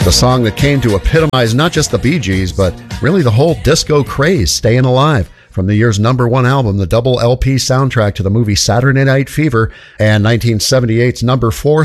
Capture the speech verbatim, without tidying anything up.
The song that came to epitomize not just the Bee Gees, but really the whole disco craze, Staying Alive, from the year's number one album, the double L P soundtrack to the movie Saturday Night Fever, and nineteen seventy-eight's number four